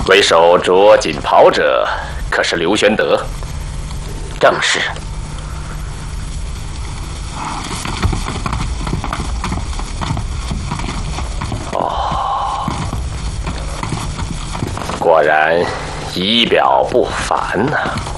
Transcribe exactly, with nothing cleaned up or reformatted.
为首着锦袍者，可是刘玄德？ 正是。 哦，果然仪表不凡呐、啊。